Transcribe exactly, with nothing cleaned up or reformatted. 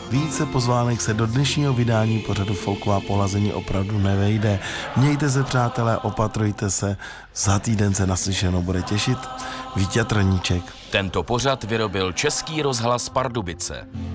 Více pozvánek se do dnešního vydání pořadu Folková polazení opravdu nevejde. Mějte se, přátelé, opatrujte se. Za týden se naslyšenou bude těšit Vítěz Trníček. Tento pořad vyrobil Český rozhlas Pardubice.